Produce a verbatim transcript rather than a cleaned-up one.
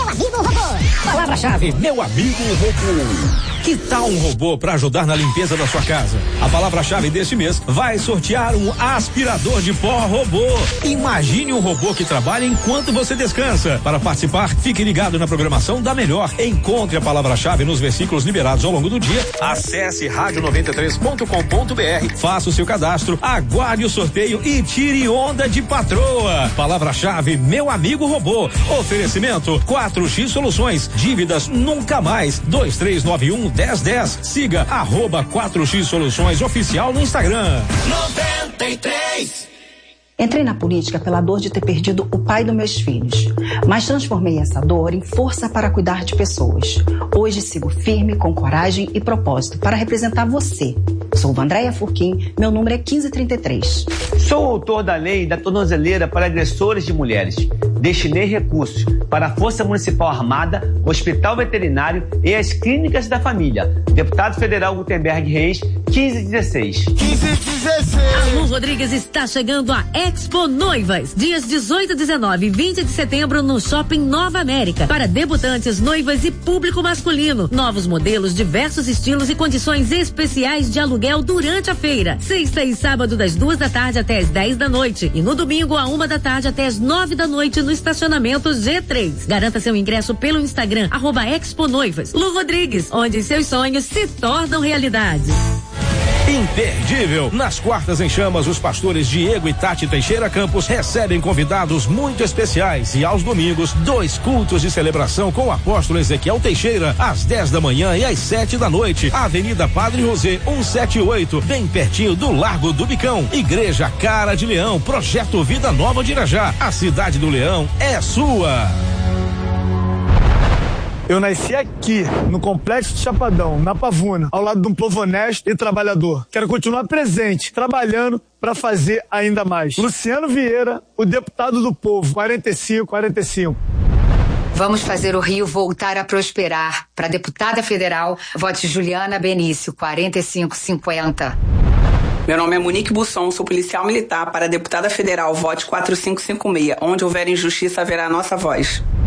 amigo robô. Palavra-chave, meu amigo robô. Que tal um robô para ajudar na limpeza da sua casa? A palavra-chave deste mês vai sortear um aspirador de pó robô. Imagine um robô que trabalha enquanto você descansa. Para participar, fique ligado na programação da Melhor. Encontre a palavra-chave nos versículos liberados ao longo do dia. Acesse rádio noventa e três ponto com ponto br, faça o seu cadastro, aguarde o sorteio e tire onda de patroa. Palavra-chave, meu amigo robô. Oferecimento quatro X Soluções. Dívidas nunca mais. dois três nove um dez dez. Siga arroba quatro X Soluções Oficial no Instagram. noventa e três. Entrei na política pela dor de ter perdido o pai dos meus filhos, mas transformei essa dor em força para cuidar de pessoas. Hoje sigo firme, com coragem e propósito para representar você. Sou Vandréia Furquim, meu número é quinze trinta e três. Sou autor da lei da tornozeleira para agressores de mulheres. Destinei recursos para a Força Municipal Armada, Hospital Veterinário e as Clínicas da Família. Deputado Federal Gutenberg Reis, quinze dezesseis. quinze dezesseis. A Lu Rodrigues está chegando a Expo Noivas, dias dezoito, dezenove e vinte de setembro no Shopping Nova América, para debutantes, noivas e público masculino. Novos modelos, diversos estilos e condições especiais de aluguel durante a feira. Sexta e sábado das duas da tarde até as dez da noite e no domingo a uma da tarde até as nove da noite no estacionamento G três. Garanta seu ingresso pelo Instagram, arroba Expo Noivas. Lu Rodrigues, onde seus sonhos se tornam realidade. Imperdível. Nas quartas em chamas, os pastores Diego e Tati Teixeira Campos recebem convidados muito especiais e aos domingos, dois cultos de celebração com o apóstolo Ezequiel Teixeira, às dez da manhã e às sete da noite. Avenida Padre José, cento e setenta e oito, bem pertinho do Largo do Bicão. Igreja Cara de Leão, Projeto Vida Nova de Irajá. A cidade do Leão é sua. Eu nasci aqui, no Complexo de Chapadão, na Pavuna, ao lado de um povo honesto e trabalhador. Quero continuar presente, trabalhando para fazer ainda mais. Luciano Vieira, o deputado do povo, quarenta e cinco, quarenta e cinco. Vamos fazer o Rio voltar a prosperar. Para deputada federal, vote Juliana Benício, quarenta e cinco cinquenta. Meu nome é Monique Busson, sou policial militar. Para deputada federal, vote quatro cinco cinco seis. Onde houver injustiça, haverá a nossa voz.